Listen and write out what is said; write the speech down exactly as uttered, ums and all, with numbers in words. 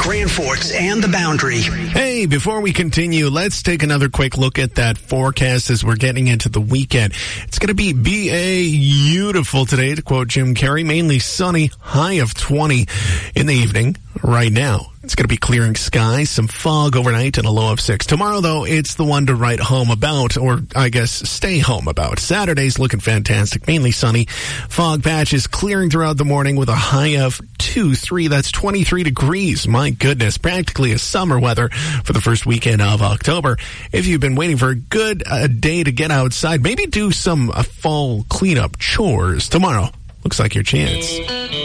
Grand Forks and the Boundary. Hey, before we continue, let's take another quick look at that forecast as we're getting into the weekend. It's going to be beautiful today, to quote Jim Carrey, mainly sunny, high of twenty in the evening. Right now, it's going to be clearing skies, some fog overnight, and a low of six. Tomorrow, though, it's the one to write home about, or I guess stay home about. Saturday's looking fantastic, mainly sunny. Fog patches clearing throughout the morning with a high of two, three. That's twenty-three degrees. My goodness, practically a summer weather for the first weekend of October. If you've been waiting for a good uh, day to get outside, maybe do some uh, fall cleanup chores tomorrow. Looks like your chance.